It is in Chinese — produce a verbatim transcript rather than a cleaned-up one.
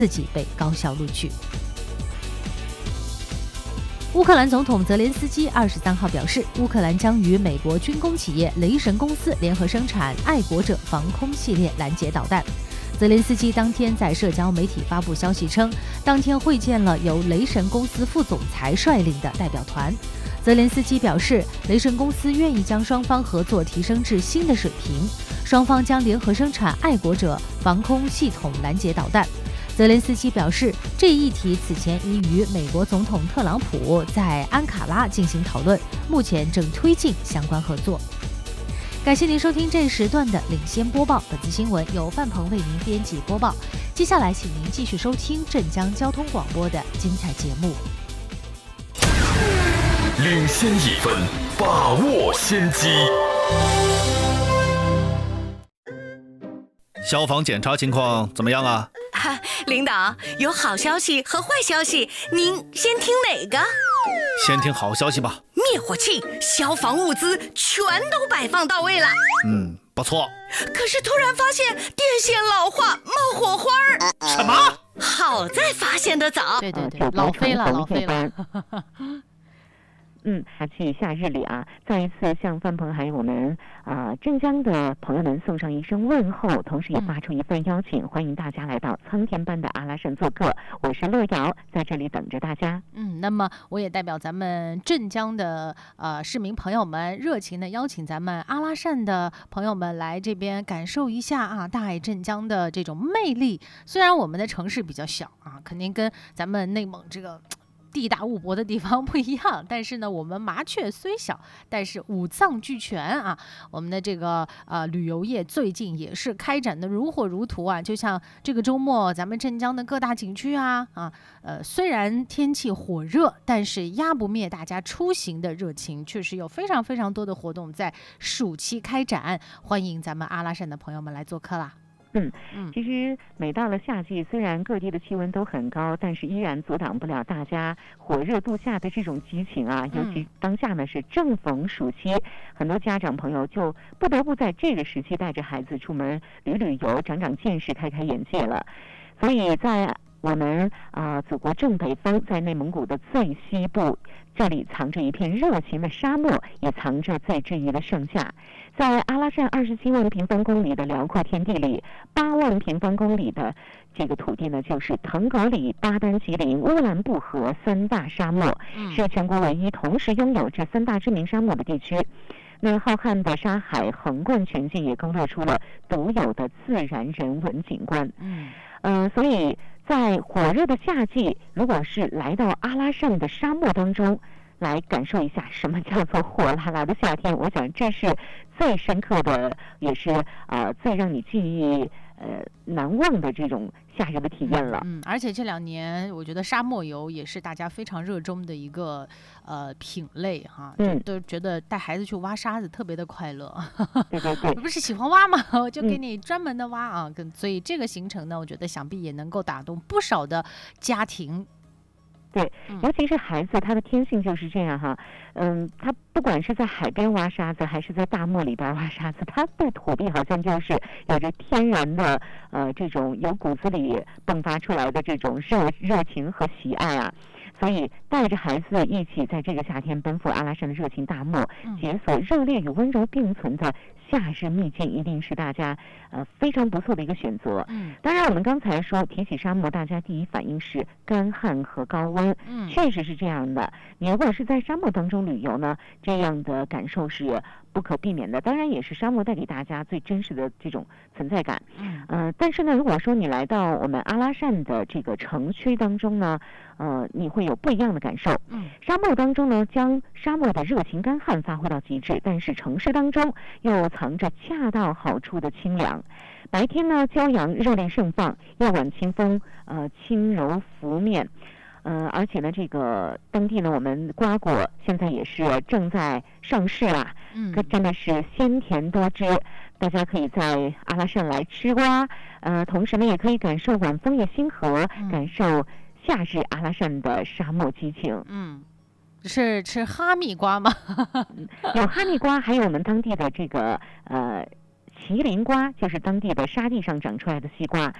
自己被高校录取。乌克兰总统泽连斯基二十三号表示，乌克兰将与美国军工企业雷神公司联合生产爱国者防空系列拦截导弹。泽连斯基当天在社交媒体发布消息称，当天会见了由雷神公司副总裁率领的代表团。泽连斯基表示，雷神公司愿意将双方合作提升至新的水平，双方将联合生产爱国者防空系统拦截导弹。泽连斯基表示，这一议题此前已与美国总统特朗普在安卡拉进行讨论，目前正推进相关合作。感谢您收听这一时段的领先播报，本次新闻由范鹏为您编辑播报。接下来，请您继续收听镇江交通广播的精彩节目。 领先一分，把握先机。 消防检查情况怎么样啊？ 啊，领导，有好消息和坏消息，您先听哪个？ 先听好消息吧。 灭火器、消防物资全都摆放到位了。 嗯，不错。 可是突然发现电线老化，冒火花儿。 什么？ 好在发现得早。 对对对，老飞了，老飞了。 嗯，下去夏日里啊，再一次向范鹏还有我们啊、呃、镇江的朋友们送上一声问候，同时也发出一份邀请，嗯、欢迎大家来到苍天般的阿拉善做客。我是乐瑶，在这里等着大家。 嗯，那么我也代表咱们镇江的呃市民朋友们，热情的邀请咱们阿拉善的朋友们来这边感受一下啊大爱镇江的这种魅力。虽然我们的城市比较小啊，肯定跟咱们内蒙这个地大物博的地方不一样，但是呢，我们麻雀虽小，但是五脏俱全啊。我们的这个呃旅游业最近也是开展的如火如荼啊。就像这个周末，咱们镇江的各大景区啊啊呃，虽然天气火热，但是压不灭大家出行的热情，确实有非常非常多的活动在暑期开展，欢迎咱们阿拉善的朋友们来做客啦。 嗯，其实每到了夏季，虽然各地的气温都很高，但是依然阻挡不了大家火热度夏的这种激情啊。尤其当下呢是正逢暑期，很多家长朋友就不得不在这个时期带着孩子出门旅旅游，长长见识，开开眼界了。所以在我们啊、呃、祖国正北方，在内蒙古的最西部，这里藏着一片热情的沙漠，也藏着最治愈的盛夏。在阿拉善二十七万平方公里的辽阔天地里，八万平方公里的这个土地呢，就是腾格里、巴丹吉林、乌兰布和三大沙漠，是全国唯一同时拥有这三大知名沙漠的地区。那浩瀚的沙海横贯全境，也勾勒出了独有的自然人文景观。嗯，呃，所以在火热的夏季，如果是来到阿拉善的沙漠当中，来感受一下什么叫做火辣辣的夏天，我想这是最深刻的，也是啊、呃、最让你记忆呃难忘的这种夏日的体验了。 嗯，而且这两年我觉得沙漠游也是大家非常热衷的一个呃品类哈，嗯，都觉得带孩子去挖沙子特别的快乐。 对对对， 不是喜欢挖吗？我就给你专门的挖啊，跟、嗯、所以这个行程呢，我觉得想必也能够打动不少的家庭。 对，尤其是孩子，他的天性就是这样哈。嗯，他不管是在海边挖沙子，还是在大漠里边挖沙子，他对土地好像就是有着天然的呃这种由骨子里迸发出来的这种热热情和喜爱啊。所以带着孩子一起在这个夏天奔赴阿拉善的热情大漠，解锁热烈与温柔并存的夏日秘境，一定是大家呃非常不错的一个选择。嗯，当然我们刚才说提起沙漠，大家第一反应是干旱和高温，嗯，确实是这样的。你如果是在沙漠当中旅游呢，这样的感受是不可避免的，当然也是沙漠带给大家最真实的这种存在感。嗯，呃，但是呢，如果说你来到我们阿拉善的这个城区当中呢，呃，你会有不一样的感受。嗯，沙漠当中呢，将沙漠的热情干旱发挥到极致，但是城市当中又藏着恰到好处的清凉。白天呢，骄阳热烈盛放，夜晚清风呃轻柔拂面。嗯、呃，而且呢，这个当地呢，我们瓜果现在也是正在上市啦，嗯，真的是鲜甜多汁，大家可以在阿拉善来吃瓜，呃，同时呢，也可以感受晚风也星河，嗯、感受夏日阿拉善的沙漠激情。 嗯，是吃哈密瓜吗？ 有哈密瓜，还有我们当地的这个呃。麒麟瓜就是当地的沙地上长出来的西瓜，